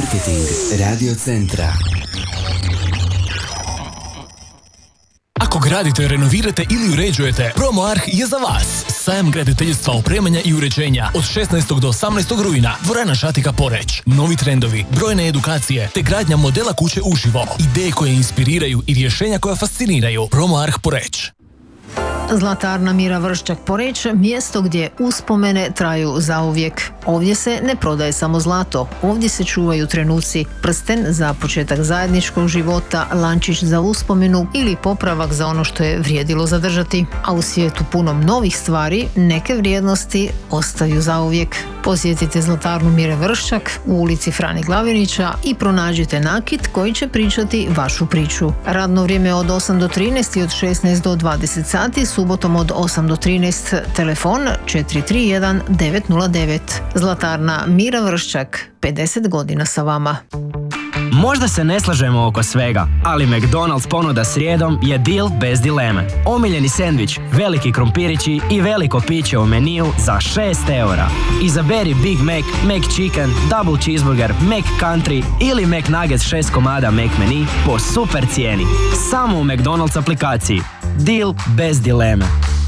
Marketing Radio Centra. Ako gradite, renovirate ili uređujete, PromoArch je za vas. Sajam graditeljstva, opremanja i uređenja od 16. do 18. rujna. Dvorana Šatika Poreć. Novi trendovi, brojne edukacije te gradnja modela kuće uživo. Ideje koje inspiriraju i rješenja koja fasciniraju. PromoArch Poreć. Zlatarna Mira Vrščak Poreć, mjesto gdje uspomene traju zauvijek. Ovdje se ne prodaje samo zlato, ovdje se čuvaju trenuci, prsten za početak zajedničkog života, lančić za uspomenu ili popravak za ono što je vrijedilo zadržati. A u svijetu punom novih stvari, neke vrijednosti ostaju zauvijek. Posjetite Zlatarnu Mire Vrščak u ulici Frani Glavinića i pronađite nakit koji će pričati vašu priču. Radno vrijeme od 8 do 13 i od 16 do 20 sati, subotom od 8 do 13, telefon 431 909. Zlatarna Mira Vrščak, 50 godina sa vama. Možda se ne slažemo oko svega, ali McDonald's ponuda srijedom je deal bez dileme. Omiljeni sendvič, veliki krompirići i veliko piće u meniju za 6 €. Izaberi Big Mac, McChicken, Double Cheeseburger, McCountry ili McNuggets 6 komada McMenu po super cijeni. Samo u McDonald's aplikaciji. Deal bez dileme.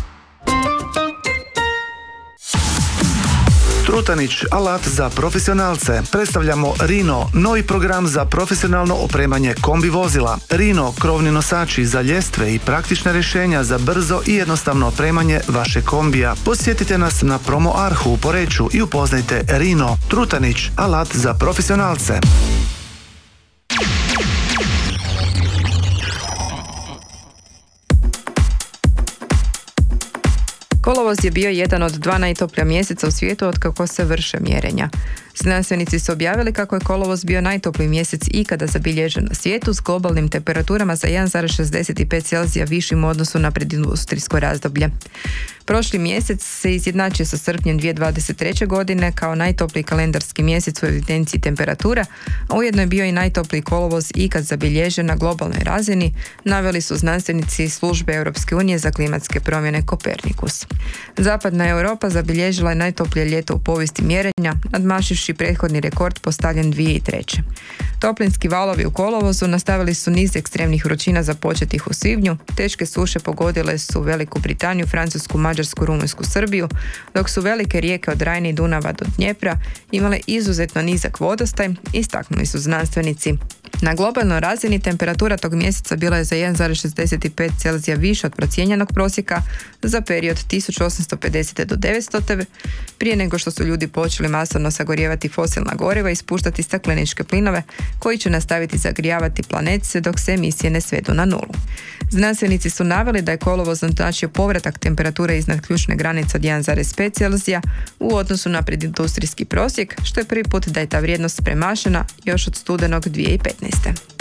Trutanić, alat za profesionalce. Predstavljamo Rino, novi program za profesionalno opremanje kombi vozila. Rino, krovni nosači za ljestve i praktična rješenja za brzo i jednostavno opremanje vaše kombija. Posjetite nas na PromoArchu u Poreču i upoznajte Rino. Trutanić, alat za profesionalce. Kolovoz je bio jedan od 2 najtoplija mjeseca u svijetu otkako se vrše mjerenja. Znanstvenici su objavili kako je kolovoz bio najtopliji mjesec ikada zabilježen na svijetu s globalnim temperaturama za 1,65 Celzija višim u odnosu na predindustrijsko razdoblje. Prošli mjesec se izjednačio sa srpnjem 2023. godine kao najtopliji kalendarski mjesec u evidenciji temperatura, a ujedno je bio i najtopliji kolovoz ikad zabilježen na globalnoj razini, naveli su znanstvenici službe Europske unije za klimatske promjene Kopernikus. Zapadna Europa zabilježila je najtoplije ljeto u povijesti mjerenja, nadmašivši prethodni rekord postavljen 2003. Toplinski valovi u kolovozu nastavili su niz ekstremnih vrućina započetih u svibnju, teške suše pogodile su Veliku Britaniju, Francusku, Mađarsku, Rumunjsku, Srbiju, dok su velike rijeke od Rajne i Dunava do Dnjepra imale izuzetno nizak vodostaj, istaknuli su znanstvenici. Na globalnoj razini temperatura tog mjeseca bila je za 1,65 Celzija više od procijenjenog prosjeka za period 1850. do 900. prije nego što su ljudi počeli masovno sagorijevati fosilna goriva i ispuštati stakleničke plinove koji će nastaviti zagrijavati planet sve dok se emisije ne svedu na nulu. Znanstvenici su naveli da je kolovoz značio povratak temperature iznad ključne granice od 1,5 Celzija u odnosu na predindustrijski prosjek, što je prvi put da je ta vrijednost premašena još od studenog 2015.